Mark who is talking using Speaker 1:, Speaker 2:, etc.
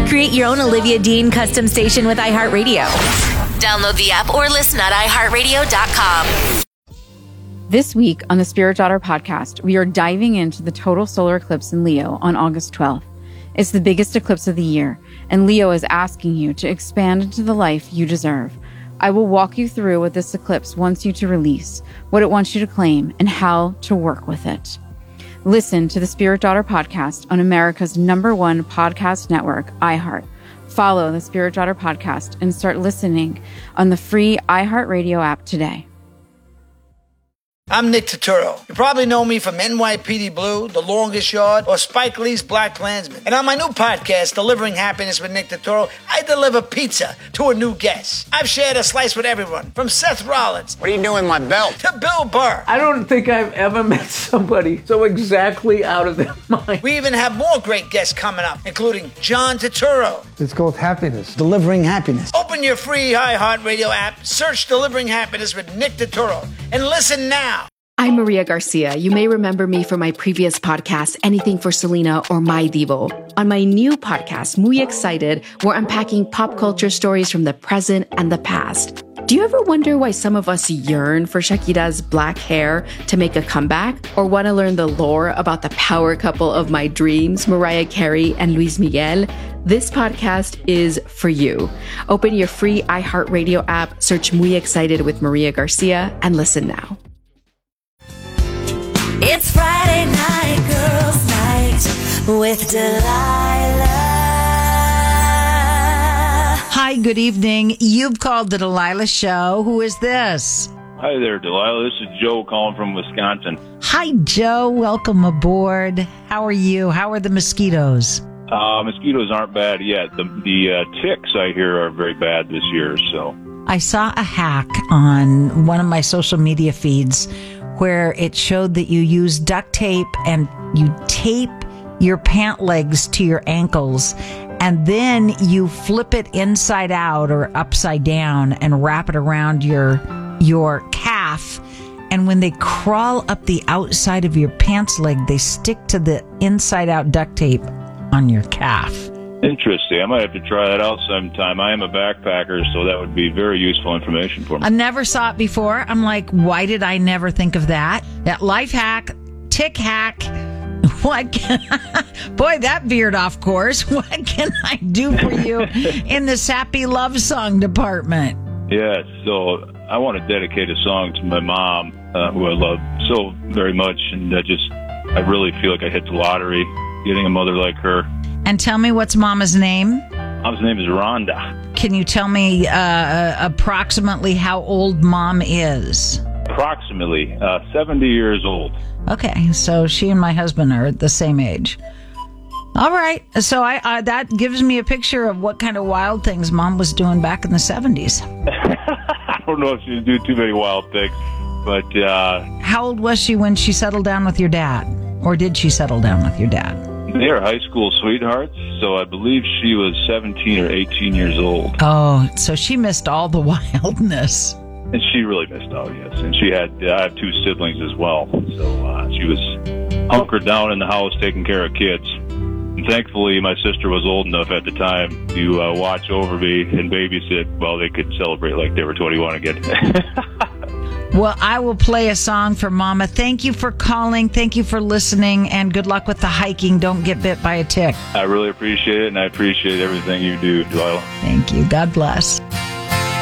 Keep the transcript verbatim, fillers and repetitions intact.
Speaker 1: Create your own Olivia Dean custom station with iHeartRadio. Download the app or listen at i heart radio dot com.
Speaker 2: This week on the Spirit Daughter podcast, we are diving into the total solar eclipse in Leo on August twelfth. It's the biggest eclipse of the year, and Leo is asking you to expand into the life you deserve. I will walk you through what this eclipse wants you to release, what it wants you to claim, and how to work with it. Listen to the Spirit Daughter podcast on America's number one podcast network, iHeart. Follow the Spirit Daughter podcast and start listening on the free iHeartRadio app today.
Speaker 3: I'm Nick Turturro. You probably know me from N Y P D Blue, The Longest Yard, or Spike Lee's Black Klansman. And on my new podcast, Delivering Happiness with Nick Turturro, I deliver pizza to a new guest. I've shared a slice with everyone, from Seth Rollins.
Speaker 4: What are you doing with my belt?
Speaker 3: To Bill Burr.
Speaker 5: I don't think I've ever met somebody so exactly out of their mind.
Speaker 3: We even have more great guests coming up, including John Turturro.
Speaker 6: It's called Happiness.
Speaker 4: Delivering Happiness.
Speaker 3: Open your free iHeartRadio app, search Delivering Happiness with Nick Turturro, and listen now.
Speaker 7: I'm Maria Garcia. You may remember me from my previous podcast, Anything for Selena or My Divo. On my new podcast, Muy Excited, we're unpacking pop culture stories from the present and the past. Do you ever wonder why some of us yearn for Shakira's black hair to make a comeback? Or want to learn the lore about the power couple of my dreams, Mariah Carey and Luis Miguel? This podcast is for you. Open your free iHeartRadio app, search Muy Excited with Maria Garcia, and listen now.
Speaker 1: It's Friday night, girls' night with Delilah.
Speaker 8: Hi, good evening. You've called the Delilah Show. Who is this?
Speaker 9: Hi there, Delilah. This is Joe calling from Wisconsin.
Speaker 8: Hi, Joe. Welcome aboard. How are you? How are the mosquitoes?
Speaker 9: Uh, mosquitoes aren't bad yet. The, the uh, ticks, I hear, are very bad this year. So
Speaker 8: I saw a hack on one of my social media feeds where it showed that you use duct tape and you tape your pant legs to your ankles, and then you flip it inside out or upside down and wrap it around your your calf. And when they crawl up the outside of your pants leg, they stick to the inside out duct tape on your calf.
Speaker 9: Interesting. I might have to try that out sometime. I am a backpacker, so that would be very useful information for me.
Speaker 8: I never saw it before. I'm like, why did I never think of that? That life hack, tick hack. What can boy, that veered off course. What can I do for you in the sappy love song department?
Speaker 9: Yes, so I want to dedicate a song to my mom, uh, who I love so very much, and I just, I really feel like I hit the lottery getting a mother like her.
Speaker 8: And tell me, what's Mama's name?
Speaker 9: Mama's name is Rhonda.
Speaker 8: Can you tell me uh, approximately how old Mom is?
Speaker 9: Approximately uh, seventy years old.
Speaker 8: Okay, so she and my husband are the same age. All right, so I uh, that gives me a picture of what kind of wild things Mom was doing back in the seventies.
Speaker 9: I don't know if she was doing too many wild things, but... Uh,
Speaker 8: how old was she when she settled down with your dad? Or did she settle down with your dad?
Speaker 9: They are high school sweethearts, so I believe she was seventeen or eighteen years old.
Speaker 8: Oh, so she missed all the wildness.
Speaker 9: And she really missed out, yes. And she had, uh, I have two siblings as well. So uh, she was hunkered down in the house taking care of kids. And thankfully, my sister was old enough at the time to uh, watch over me and babysit while they could celebrate like they were twenty-one again.
Speaker 8: Well, I will play a song for Mama. Thank you for calling. Thank you for listening. And good luck with the hiking. Don't get bit by a tick.
Speaker 9: I really appreciate it, and I appreciate everything you do, Delilah.
Speaker 8: Thank you. God bless.